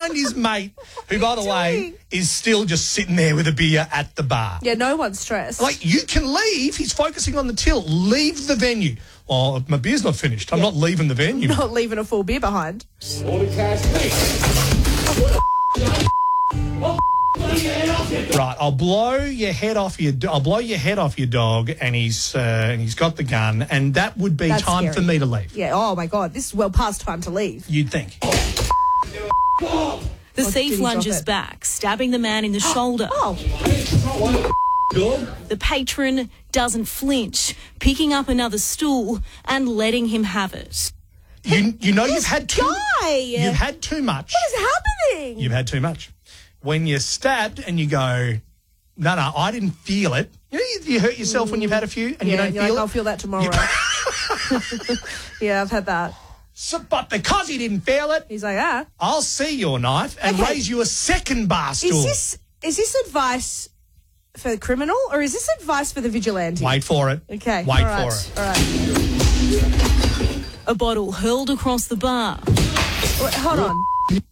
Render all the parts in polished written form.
behind his mate, who, by the way, is still just sitting there with a beer at the bar. Yeah, no one's stressed. Like, you can leave. He's focusing on the till. Leave the venue. Oh, my beer's not finished. I'm not leaving the venue. Not leaving a full beer behind. Right, I'll blow your head off your dog, and he's got the gun, and that would be That's time scary. for me to leave. Yeah, oh my God, this is well past time to leave. You'd think. The thief did he lunges drop it? back, stabbing the man in the shoulder. Oh, The patron doesn't flinch, picking up another stool and letting him have it. You know you've had too guy! You've had too much. What is happening? You've had too much. When you're stabbed and you go, no, I didn't feel it. You know, you hurt yourself when you've had a few and you don't you're feel like, it. I'll feel that tomorrow. Yeah, I've had that. So, but because he didn't feel it, He's like, I'll see your knife and raise you a second bar stool. Is this advice for the criminal or is this advice for the vigilante? Wait for it. Okay. Wait all right, for it. All right. A bottle hurled across the bar. Wait, hold on.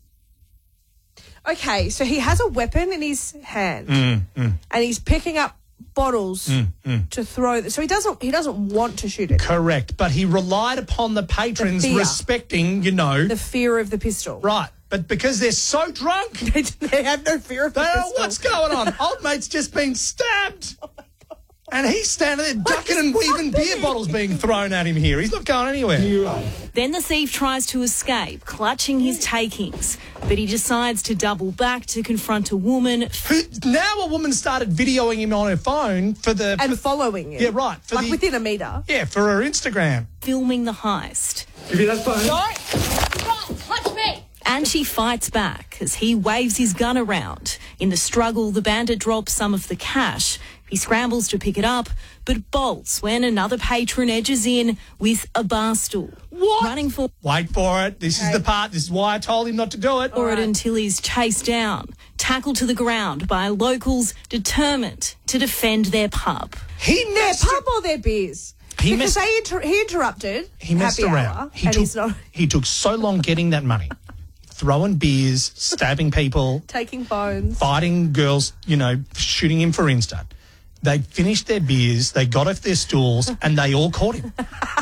Okay, so he has a weapon in his hand, and he's picking up bottles to throw. So he doesn't want to shoot it. Correct. But he relied upon the patrons The fear. respecting, you know. The fear of the pistol. Right. But because they're so drunk, They have no fear of the they don't pistol. know what's going on. Old mate's just been stabbed. And he's standing there ducking and weaving beer bottles being thrown at him here. He's not going anywhere. Then the thief tries to escape, clutching his takings. But he decides to double back to confront a woman. Now a woman started videoing him on her phone for the... And following it. Yeah, right. For Like within a metre. Yeah, for her Instagram. Filming the heist. Give me that phone. Don't touch me! And she fights back as he waves his gun around. In the struggle, the bandit drops some of the cash. He scrambles to pick it up, but bolts when another patron edges in with a bar stool. What? Running for Wait for it. This is the part. This is why I told him not to do it. it until he's chased down, tackled to the ground by locals determined to defend their pub. He Their messed pub or their beers? He because messed- he interrupted. He messed happy around. Hour, He and took, he's not he took so long getting that money. Throwing beers, stabbing people, taking phones. fighting girls, you know, shooting him for Insta. They finished their beers, they got off their stools, and they all caught him.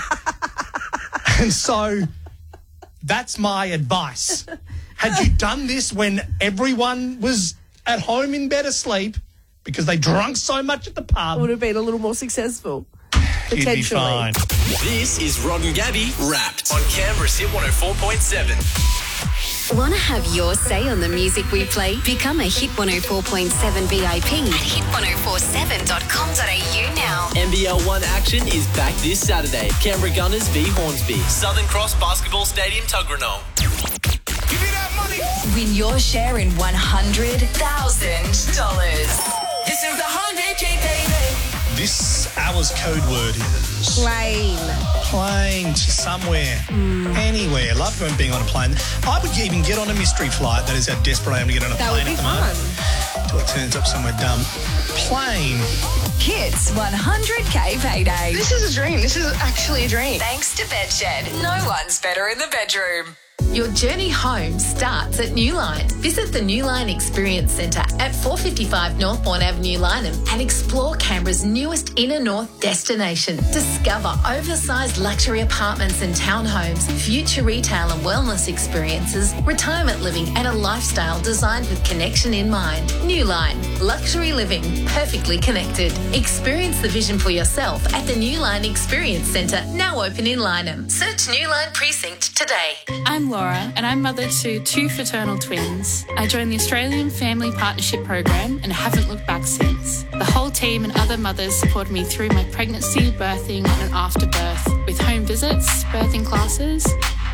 And so that's my advice. Had you done this when everyone was at home in bed asleep because they drunk so much at the pub, Would have been a little more successful. you'd be Potentially. fine. This is Rod and Gabby Wrapped on Canberra's Hit 104.7. Want to have your say on the music we play? Become a Hit 104.7 VIP at hit1047.com.au now. NBL 1 action is back this Saturday. Canberra Gunners v Hornsby. Southern Cross Basketball Stadium, Tuggeranong. Give me that money. Win your share in $100,000. This is the 100K baby. This hour's code word is plane to somewhere, anywhere. Love going being on a plane. I would even get on a mystery flight. That is how desperate I am to get on a That plane would be at the moment. Until it turns up somewhere dumb. Plane. Hits 100K payday. This is a dream. This is actually a dream. Thanks to Bedshed. No one's better in the bedroom. Your journey home starts at Newline. Visit the Newline Experience Centre at 455 Northbourne Avenue, Lynham, and explore Canberra's newest inner north destination. Discover oversized luxury apartments and townhomes, future retail and wellness experiences, retirement living, and a lifestyle designed with connection in mind. Newline, luxury living, perfectly connected. Experience the vision for yourself at the Newline Experience Centre, now open in Lynham. Search Newline Precinct today. I'm Laura and I'm mother to 2 fraternal twins. I joined the Australian Family Partnership Program and haven't looked back since. The whole team and other mothers supported me through my pregnancy, birthing and after birth with home visits, birthing classes